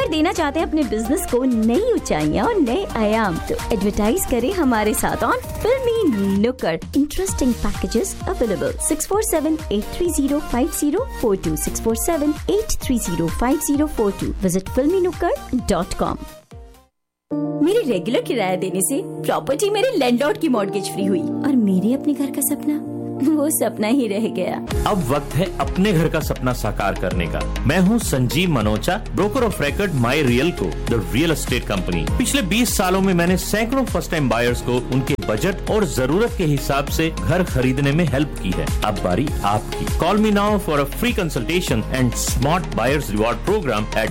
अगर देना चाहते हैं अपने बिजनेस को नई ऊंचाइयां और नए आयाम, तो एडवर्टाइज करें हमारे साथ ऑन फिल्मी नुक्कड़। Interesting packages available. 647-830-5042 647-830-5042। Visit filmynukkad.com। मेरे रेगुलर किराया देने से प्रॉपर्टी मेरे लैंडलॉर्ड की मॉर्गेज फ्री हुई और मेरे अपने घर का सपना वो सपना ही रह गया। अब वक्त है अपने घर का सपना साकार करने का। मैं हूँ Sanjeev Manocha, broker of record my real को, द रियल एस्टेट कंपनी। पिछले 20 सालों में मैंने सैकड़ों फर्स्ट टाइम बायर्स को उनके बजट और जरूरत के हिसाब से घर खरीदने में हेल्प की है। अब बारी आपकी। Call me now for a free consultation and smart buyers reward programme eight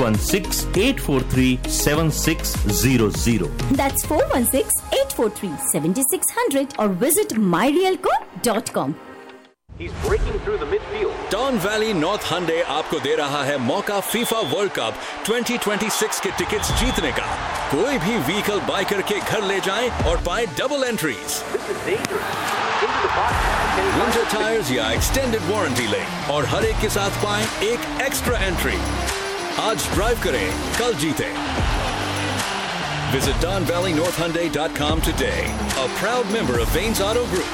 416-843-7600। That's 416-843-7600 or visit myrealco.com। He's breaking through the midfield. Don Valley North Hyundai आपको दे रहा है मौका FIFA World Cup 2026 के टिकट्स जीतने का। कोई भी व्हीकल बाय करके घर ले जाएं और पाएं double entries. This is dangerous. Into the box. Winter tyres या एक्सटेंडेड वारंटी लें और हर एक के साथ पाएं एक एक्स्ट्रा एंट्री। आज ड्राइव करें, कल जीतें। Visit DonValleyNorthHyundai.com today. A proud member of Vanes Auto Group.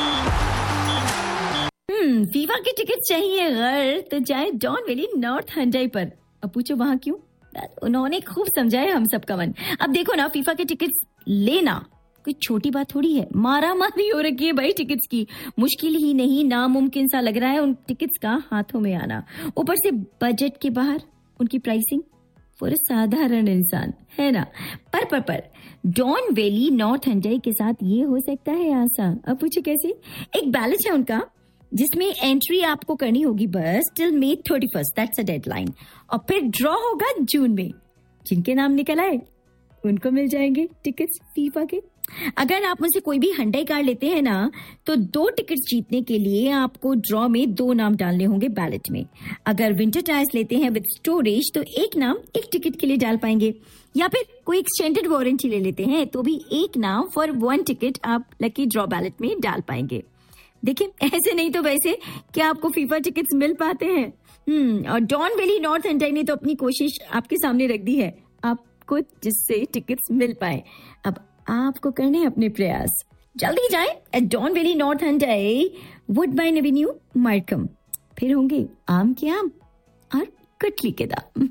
FIFA की टिकट चाहिए घर तो जाए डॉन वैली नॉर्थ हंडाई पर। अब पूछो वहाँ क्यों? उन्होंने खूब समझाया हम सबका मन। अब देखो ना, फीफा के टिकट्स लेना कोई छोटी बात थोड़ी है। मारा मारी हो रखी है भाई टिकट्स की। मुश्किल ही नहीं, नामुमकिन सा लग रहा है उन टिकट्स का हाथों में आना। ऊपर से बजट के बाहर उनकी प्राइसिंग फॉर साधारण इंसान, है ना। पर डॉन वैली नॉर्थ हंडाई के साथ ये हो सकता है आसान। अब पूछो कैसे? एक बैलेंस है उनका जिसमें एंट्री आपको करनी होगी बस till May 31, that's a deadline. और फिर ड्रॉ होगा जून में। जिनके नाम निकल आए उनको मिल जाएंगे टिकट्स फीफा के। अगर आप मुझसे कोई भी हंडाई कार लेते हैं ना, तो 2 टिकट्स जीतने के लिए आपको ड्रॉ में 2 नाम डालने होंगे बैलेट में। अगर विंटर टायर्स लेते हैं विद स्टोरेज तो 1 नाम 1 टिकट के लिए डाल पाएंगे। या फिर कोई एक्सटेंडेड वारंटी ले लेते हैं तो भी 1 नाम फॉर 1 टिकट आप लकी ड्रॉ बैलेट में डाल पाएंगे। देखिए, ऐसे नहीं तो वैसे क्या आपको फीफा टिकट्स मिल पाते हैं। और डॉन वैली नॉर्थ हंडाई ने तो अपनी कोशिश आपके सामने रख दी है आपको जिससे टिकट्स मिल पाए। अब आपको करने हैं अपने प्रयास। जल्दी जाएं at dawn valley north Hyundai, वुडबाइन Avenue, Markham. फिर होंगे आम के आम और कटली के दाम।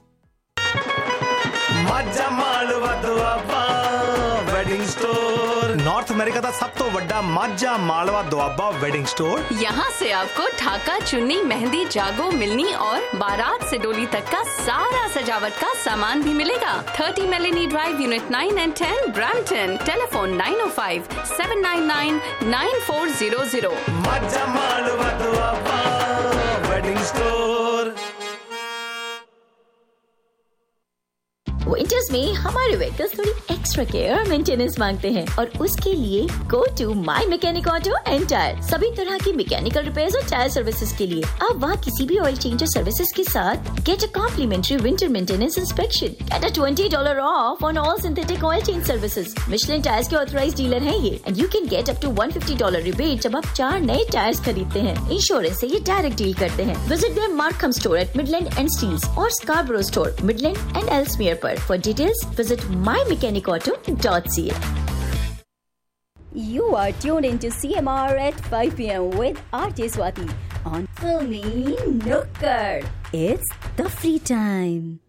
ਮੱਝਾਂ Malwa Doaba wedding store north America का सब तो बड़ा माझा मालवा दुआबा वेडिंग स्टोर। यहाँ से आपको ढाका, चुन्नी, मेहंदी, जागो, मिलनी और बारात से डोली तक का सारा सजावट का सामान भी मिलेगा। 30 Meloni drive, unit 9 and 10, Brampton. Telephone 905-799-9400। माझा Malwa Doaba wedding store. Winters में हमारे व्हीकल्स थोड़ी एक्स्ट्रा केयर और मेंटेनेंस मांगते हैं और उसके लिए go to my mechanic auto and tyre. सभी तरह की मैकेनिकल रिपेयर्स और टायर सर्विसेज के लिए आप वहाँ किसी भी ऑयल चेंजर सर्विसेज के साथ get a complementary winter maintenance inspection, get a $20 of on all synthetic oil change services. Michelin tyres के ऑथराइज्ड डीलर हैं ये, and you can get up to $150 rebate जब आप 4 नए टायर्स खरीदते हैं। इंश्योरेंस से ये डायरेक्ट डील करते हैं। Visit there Markham store at Midland and steels और स्कार्बरो स्टोर मिडलैंड एंड एल्समियर पर। For details, visit mymechanic.ca. You are tuned into CMR at 5 p.m. with RJ Swati on Filmy Nukkad. It's the free time.